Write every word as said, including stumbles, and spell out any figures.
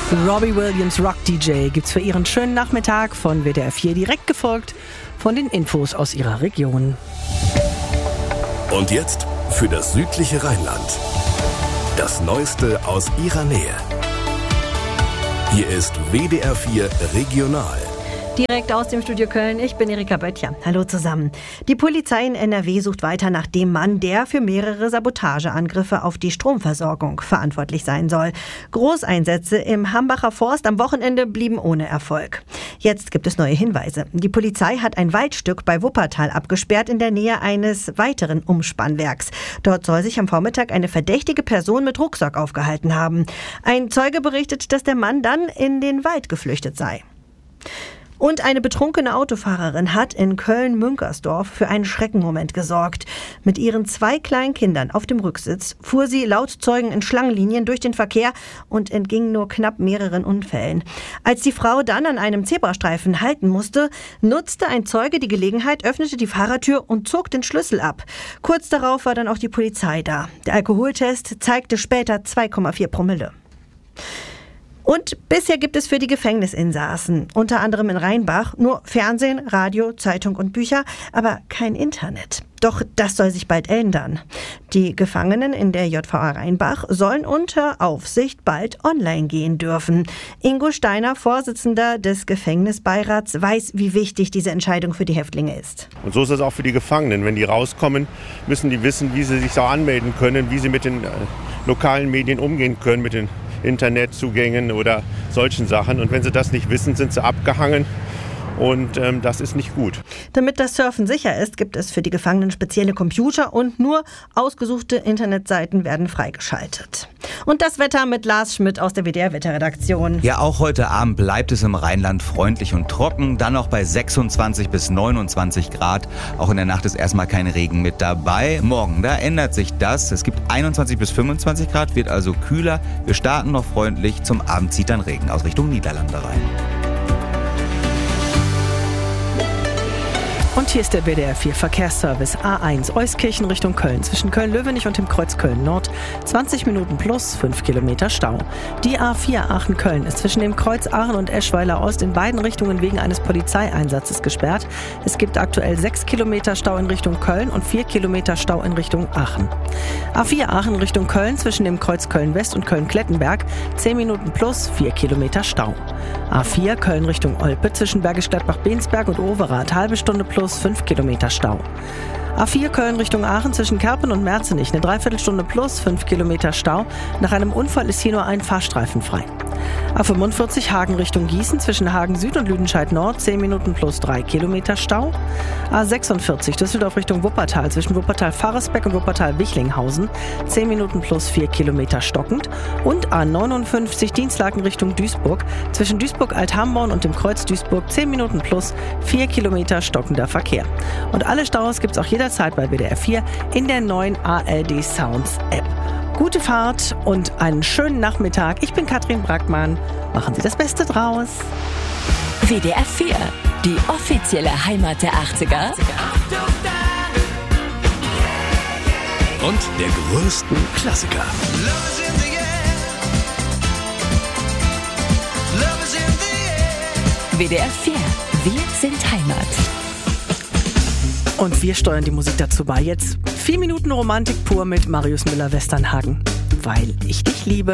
Robbie Williams Rock D J gibt's für Ihren schönen Nachmittag von W D R vier, direkt gefolgt von den Infos aus Ihrer Region. Und jetzt für das südliche Rheinland. Das Neueste aus Ihrer Nähe. Hier ist W D R vier Regional. Direkt aus dem Studio Köln, ich bin Erika Böttcher. Hallo zusammen. Die Polizei in N R W sucht weiter nach dem Mann, der für mehrere Sabotageangriffe auf die Stromversorgung verantwortlich sein soll. Großeinsätze im Hambacher Forst am Wochenende blieben ohne Erfolg. Jetzt gibt es neue Hinweise. Die Polizei hat ein Waldstück bei Wuppertal abgesperrt in der Nähe eines weiteren Umspannwerks. Dort soll sich am Vormittag eine verdächtige Person mit Rucksack aufgehalten haben. Ein Zeuge berichtet, dass der Mann dann in den Wald geflüchtet sei. Und eine betrunkene Autofahrerin hat in Köln-Münkersdorf für einen Schreckenmoment gesorgt. Mit ihren zwei kleinen Kindern auf dem Rücksitz fuhr sie laut Zeugen in Schlangenlinien durch den Verkehr und entging nur knapp mehreren Unfällen. Als die Frau dann an einem Zebrastreifen halten musste, nutzte ein Zeuge die Gelegenheit, öffnete die Fahrertür und zog den Schlüssel ab. Kurz darauf war dann auch die Polizei da. Der Alkoholtest zeigte später zwei Komma vier Promille. Und bisher gibt es für die Gefängnisinsassen, unter anderem in Rheinbach, nur Fernsehen, Radio, Zeitung und Bücher, aber kein Internet. Doch das soll sich bald ändern. Die Gefangenen in der J V A Rheinbach sollen unter Aufsicht bald online gehen dürfen. Ingo Steiner, Vorsitzender des Gefängnisbeirats, weiß, wie wichtig diese Entscheidung für die Häftlinge ist. Und so ist es auch für die Gefangenen. Wenn die rauskommen, müssen die wissen, wie sie sich so anmelden können, wie sie mit den äh, lokalen Medien umgehen können, mit den Internetzugängen oder solchen Sachen. Und wenn sie das nicht wissen, sind sie abgehangen. Und ähm, das ist nicht gut. Damit das Surfen sicher ist, gibt es für die Gefangenen spezielle Computer und nur ausgesuchte Internetseiten werden freigeschaltet. Und das Wetter mit Lars Schmidt aus der W D R-Wetterredaktion. Ja, auch heute Abend bleibt es im Rheinland freundlich und trocken. Dann noch bei sechsundzwanzig bis neunundzwanzig Grad. Auch in der Nacht ist erstmal kein Regen mit dabei. Morgen, da ändert sich das. Es gibt einundzwanzig bis fünfundzwanzig Grad, wird also kühler. Wir starten noch freundlich. Zum Abend zieht dann Regen aus Richtung Niederlande rein. Und hier ist der W D R vier Verkehrsservice A eins Euskirchen Richtung Köln. Zwischen Köln-Löwenich und dem Kreuz Köln-Nord zwanzig Minuten plus fünf Kilometer Stau. Die A vier Aachen-Köln ist zwischen dem Kreuz Aachen und Eschweiler Ost in beiden Richtungen wegen eines Polizeieinsatzes gesperrt. Es gibt aktuell sechs Kilometer Stau in Richtung Köln und vier Kilometer Stau in Richtung Aachen. A vier Aachen Richtung Köln zwischen dem Kreuz Köln-West und Köln-Klettenberg zehn Minuten plus vier Kilometer Stau. A vier Köln Richtung Olpe zwischen Bergisch Gladbach-Bensberg und Overath halbe Stunde plus fünf Kilometer Stau. A vier Köln Richtung Aachen zwischen Kerpen und Merzenich eine Dreiviertelstunde plus fünf Kilometer Stau. Nach einem Unfall ist hier nur ein Fahrstreifen frei. A fünfundvierzig Hagen Richtung Gießen zwischen Hagen Süd und Lüdenscheid Nord zehn Minuten plus drei Kilometer Stau. A sechsundvierzig Düsseldorf Richtung Wuppertal zwischen Wuppertal-Faresbeck und Wuppertal-Wichlinghausen zehn Minuten plus vier Kilometer stockend. Und A neunundfünfzig Dienstlaken Richtung Duisburg zwischen Duisburg-Althamborn und dem Kreuz Duisburg zehn Minuten plus vier Kilometer stockender Verkehr. Und alle Staus gibt's auch jederzeit bei W D R vier in der neuen A R D Sounds App. Gute Fahrt und einen schönen Nachmittag. Ich bin Katrin Brackmann. Machen Sie das Beste draus. W D R vier, die offizielle Heimat der achtziger. Und der größten Klassiker. W D R vier, wir sind Heimat. Und wir steuern die Musik dazu bei. Jetzt vier Minuten Romantik pur mit Marius Müller-Westernhagen. Weil ich dich liebe.